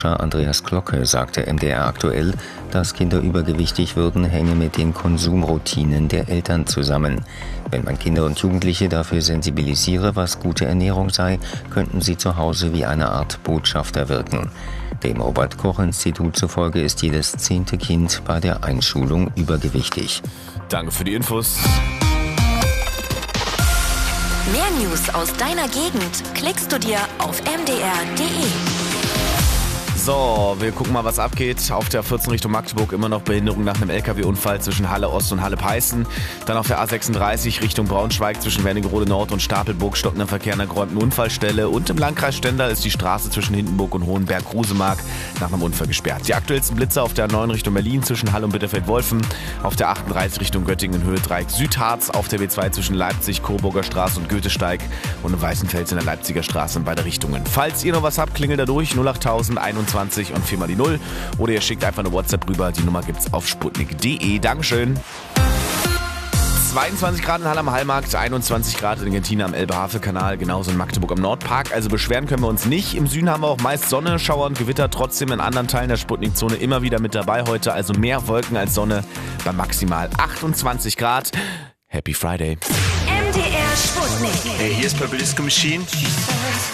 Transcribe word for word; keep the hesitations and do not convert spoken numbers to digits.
Andreas Glocke sagte M D R aktuell, dass Kinder übergewichtig würden, hänge mit den Konsumroutinen der Eltern zusammen. Wenn man Kinder und Jugendliche dafür sensibilisiere, was gute Ernährung sei, könnten sie zu Hause wie eine Art Botschafter wirken. Dem Robert-Koch-Institut zufolge ist jedes zehnte Kind bei der Einschulung übergewichtig. Danke für die Infos. Mehr News aus deiner Gegend klickst du dir auf m d r punkt d e. So, wir gucken mal, was abgeht. Auf der vierzehn Richtung Magdeburg immer noch Behinderung nach einem L K W-Unfall zwischen Halle Ost und Halle Peißen. Dann auf der A sechsunddreißig Richtung Braunschweig zwischen Wernigerode Nord und Stapelburg stockender Verkehr an einer geräumten Unfallstelle. Und im Landkreis Stendal ist die Straße zwischen Hindenburg und Hohenberg-Grusemark nach einem Unfall gesperrt. Die aktuellsten Blitze auf der A neun Richtung Berlin zwischen Halle und Bitterfeld-Wolfen. Auf der achtunddreißig Richtung Göttingen Höhe Dreieck Südharz. Auf der B zwei zwischen Leipzig, Coburger Straße und Goethesteig. Und in Weißenfels in der Leipziger Straße in beide Richtungen. Falls ihr noch was habt, klingelt da durch null achttausend einundzwanzig und viermal die Null. Oder ihr schickt einfach eine WhatsApp rüber. Die Nummer gibt's auf sputnik punkt d e. Dankeschön. zweiundzwanzig Grad in Halle am Hallmarkt, einundzwanzig Grad in Argentina am Elbe-Havel-Kanal, genauso in Magdeburg am Nordpark. Also beschweren können wir uns nicht. Im Süden haben wir auch meist Sonne, Schauer und Gewitter. Trotzdem in anderen Teilen der Sputnik-Zone immer wieder mit dabei heute. Also mehr Wolken als Sonne bei maximal achtundzwanzig Grad. Happy Friday. M D R Sputnik. Hey, hier ist Purple Disco Machine.